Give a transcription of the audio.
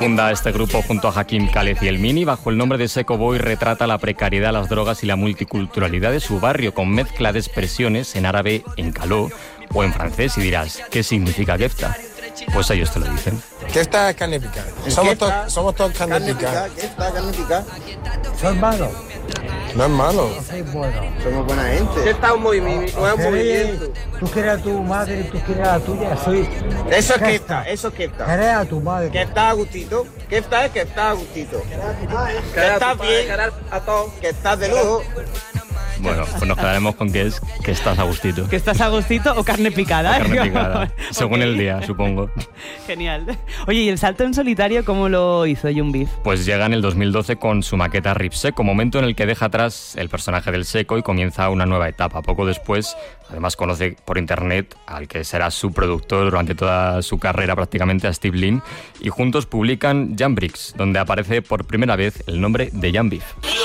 funda este grupo junto a Hakim Khaled y El Mini. Bajo el nombre de Seco Boy retrata la precariedad, las drogas y la multiculturalidad de su barrio, con mezcla de expresiones en árabe, en caló o en francés. Y dirás, ¿qué significa kefta? Pues ellos te lo dicen. Kefta es carne picada. Somos todos carne picada. Kefta, carne picada. Son malos. No es malo. Somos buena gente. Kefta es un movimiento. Tú quieres a tu madre, tú quieres a la tuya. Eso es kefta, eso es kefta. Querés a tu madre. Kefta a gustito. Kefta es kefta a gustito. Que estás bien, a todos. Que estás de lujo. Bueno, pues nos quedaremos con que estás a gustito. ¿Que estás a gustito o carne picada? O carne picada, según Okay. el día, supongo. Genial. Oye, ¿y el salto en solitario cómo lo hizo Young Beef? Pues llega en el 2012 con su maqueta Rip Seco, momento en el que deja atrás el personaje del Seco y comienza una nueva etapa. Poco después, además conoce por internet al que será su productor durante toda su carrera prácticamente, a Steve Lin, y juntos publican Jam Bricks, donde aparece por primera vez el nombre de Young Beef.